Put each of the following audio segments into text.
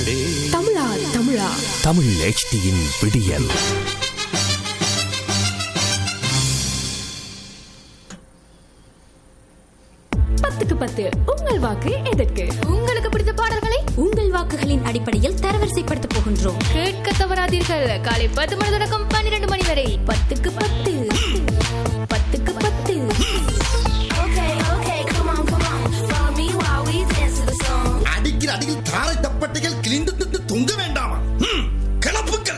தமிழா தமிழா தமிழ் HDயின் விடியல். பத்துக்கு பத்து. உங்கள் வாக்கு எதற்கு? உங்களுக்கு பிடித்த பாடல்களை உங்கள் வாக்குகளின் அடிப்படையில் தரவரிசைப்படுத்த போகின்றோம். கேட்க தவறாதீர்கள். காலை 10 மணி தொடக்கம் 12 மணி வரை பத்துக்கு பத்து. பத்துக்கு பத்து. அடிக்கிற அடியில் தாரை தப்பட்டைகள் கிழிந்து தொங்க வேண்டாமா? கிளப்புக்கள்.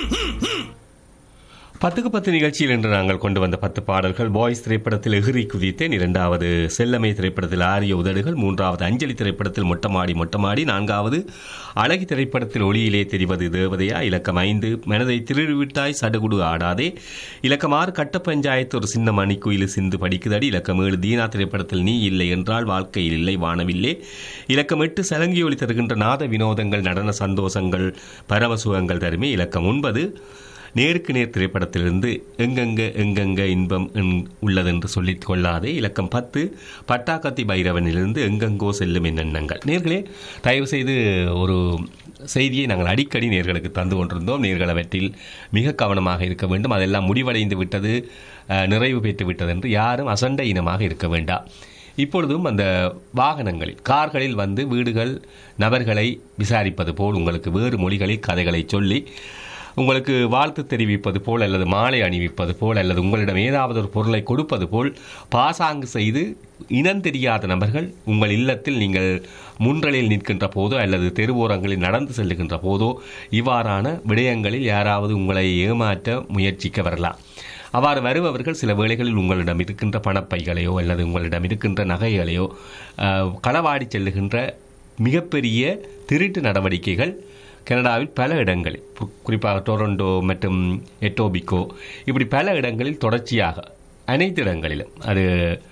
பத்துக்கு பத்து நிகழ்ச்சியில் இன்று நாங்கள் கொண்டு வந்த 10 பாடல்கள். பாய்ஸ் திரைப்படத்தில் எகிரி குதித்தேன், 2வது செல்லமை திரைப்படத்தில் ஆரிய உதடுகள், 3வது அஞ்சலி திரைப்படத்தில் மொட்டமாடி மொட்டமாடி, 4வது அழகி திரைப்படத்தில் ஒளியிலே தெரிவது தேவதையா, இலக்கம் 5 மனதை திருவிட்டாய் சடுகுடு ஆடாதே, இலக்கம் 6 கட்ட பஞ்சாயத்து ஒரு சின்ன மணிக்குயில் சிந்து படிக்குதடி, இலக்கம் 7 தீனா திரைப்படத்தில் நீ இல்லை என்றால் வாழ்க்கையில் இல்லை வானவில்லே, இலக்கம் 8 சலங்கி ஒளி தருகின்ற நாத வினோதங்கள் நடன சந்தோஷங்கள் பரமசுகங்கள் தருமே, இலக்கம் 9 நேருக்கு நேர் திரைப்படத்திலிருந்து எங்கெங்க எங்கெங்க இன்பம் உள்ளதென்று சொல்லிக் கொள்ளாதே, இலக்கம் 10 பட்டாக்கத்தி பைரவனிலிருந்து எங்கெங்கோ செல்லும் எண்ணங்கள். நேர்களே, தயவு செய்து ஒரு செய்தியை நாங்கள் அடிக்கடி நேர்களுக்கு தந்து கொண்டிருந்தோம். நேர்கள் அவற்றில் மிக கவனமாக இருக்க வேண்டும். அதெல்லாம் முடிவடைந்து விட்டது, நிறைவு பெற்று விட்டது என்று யாரும் அசண்டை இனமாக இருக்க வேண்டாம். இப்பொழுதும் அந்த வாகனங்களில் கார்களில் வந்து வீடுகள் நபர்களை விசாரிப்பது போல் உங்களுக்கு வேறு மொழிகளில் கதைகளை சொல்லி உங்களுக்கு வாழ்த்து தெரிவிப்பது போல் அல்லது மாலை அணிவிப்பது போல் அல்லது உங்களிடம் ஏதாவது ஒரு பொருளை கொடுப்பது போல் பாசாங்கு செய்து இனம் தெரியாத நபர்கள் உங்கள் இல்லத்தில் நீங்கள் முன்றலில் நிற்கின்ற போதோ அல்லது தெருவோரங்களில் நடந்து செல்லுகின்ற போதோ இவ்வாறான விடயங்களில் யாராவது உங்களை ஏமாற்ற முயற்சிக்க வரலாம். அவ்வாறு வருபவர்கள் சில வேளைகளில் உங்களிடம் இருக்கின்ற பணப்பைகளையோ அல்லது உங்களிடம் இருக்கின்ற நகைகளையோ களவாடி செல்லுகின்ற மிகப்பெரிய திருட்டு நடவடிக்கைகள் கனடாவில் பல இடங்களில், குறிப்பாக டொரண்டோ மற்றும் எட்டோபிகோ, இப்படி பல இடங்களில் தொடர்ச்சியாக அனைத்து இடங்களிலும், அது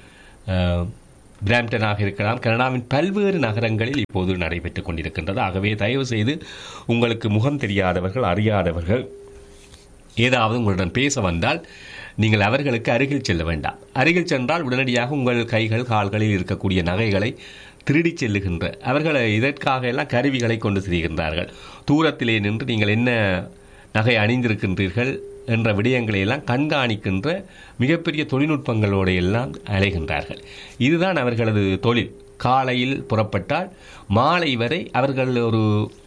பிராம்டனாக இருக்கலாம், கனடாவின் பல்வேறு நகரங்களில் இப்போது நடைபெற்றுக் கொண்டிருக்கின்றது. ஆகவே தயவு செய்து உங்களுக்கு முகம் தெரியாதவர்கள் அறியாதவர்கள் ஏதாவது உங்களுடன் பேச வந்தால் நீங்கள் அவர்களுக்கு அருகில் செல்ல வேண்டாம். அருகில் சென்றால் உடனடியாக உங்கள் கைகள் கால்களில் இருக்கக்கூடிய நகைகளை திருடி செல்லுகின்ற அவர்களை இதற்காக எல்லாம் கருவிகளை கொண்டு திரிகின்றார்கள். தூரத்திலே நின்று நீங்கள் என்ன நகை அணிந்திருக்கின்றீர்கள் என்ற விடயங்களை எல்லாம் கண்காணிக்கின்ற மிகப்பெரிய தொழில்நுட்பங்களோடு எல்லாம் அலைகின்றார்கள். இதுதான் அவர்களது தொழில். காலையில் புறப்பட்டால் மாலை வரை அவர்கள் ஒரு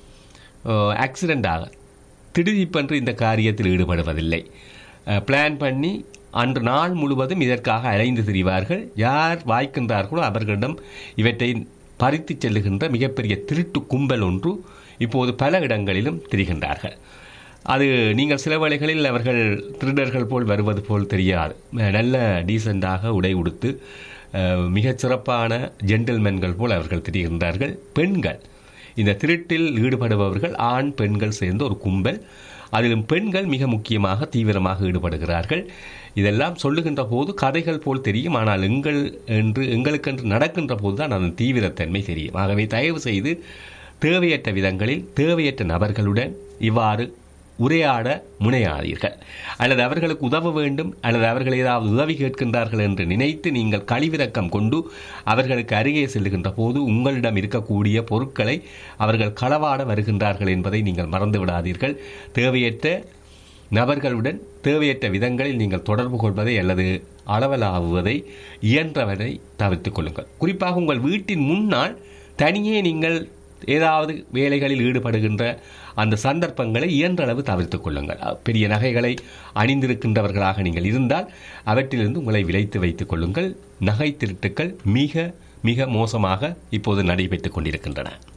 ஆக்சிடென்டாக திடீரென்று இந்த காரியத்தில் ஈடுபடுவதில்லை. பிளான் பண்ணி அன்று நாள் முழுவதும் இதற்காக அலைந்து திரிவார்கள். யார் வாய்க்கின்றார்களோ அவர்களிடம் இவற்றை பறித்து செல்லுகின்ற மிகப்பெரிய திருட்டு கும்பல் ஒன்று இப்போது பல இடங்களிலும் திரிகின்றார்கள். அது நீங்கள் சில வேளைகளில் அவர்கள் திருடர்கள் போல் வருவது போல் தெரியாது. நல்ல டீசெண்டாக உடை உடுத்து மிகச் சிறப்பான ஜென்டில்மேன்கள் போல் அவர்கள் திரிகின்றார்கள். பெண்கள், இந்த திருட்டில் ஈடுபடுபவர்கள் ஆண் பெண்கள் சேர்ந்த ஒரு கும்பல். அதிலும் பெண்கள் மிக முக்கியமாக தீவிரமாக ஈடுபடுகிறார்கள். இதெல்லாம் சொல்லுகின்ற போது கதைகள் போல் தெரியும், ஆனால் எங்களுக்கென்று நடக்கின்ற போது தான் அதன் தீவிரத்தன்மை தெரியும். ஆகவே தயவு செய்து தேவையற்ற விதங்களில் தேவையற்ற நபர்களுடன் இவ்வாறு உரையாட முனையாதீர்கள். அல்லது அவர்களுக்கு உதவ வேண்டும் அல்லது அவர்கள் ஏதாவது உதவி கேட்கின்றார்கள் என்று நினைத்து நீங்கள் கழிவிறக்கம் கொண்டு அவர்களுக்கு அருகே செல்லுகின்ற போது உங்களிடம் இருக்கக்கூடிய பொருட்களை அவர்கள் களவாட வருகின்றார்கள் என்பதை நீங்கள் மறந்து விடாதீர்கள். தேவையற்ற நபர்களுடன் தேவையற்ற விதங்களில் நீங்கள் தொடர்பு கொள்வதை அல்லது அளவலாவுவதை இயன்றவரை தவிர்த்துக் கொள்ளுங்கள். குறிப்பாக உங்கள் வீட்டின் முன்னால் தனியே நீங்கள் ஏதாவது வேலைகளில் ஈடுபடுகின்ற அந்த சந்தர்ப்பங்களை இயன்றளவு தவிர்த்துக் கொள்ளுங்கள். பெரிய நகைகளை அணிந்திருக்கின்றவர்களாக நீங்கள் இருந்தால் அவற்றிலிருந்து உங்களை விலைத்து வைத்துக் கொள்ளுங்கள். நகை திருட்டுக்கள் மிக மிக மோசமாக இப்போது நடைபெற்றுக் கொண்டிருக்கின்றன.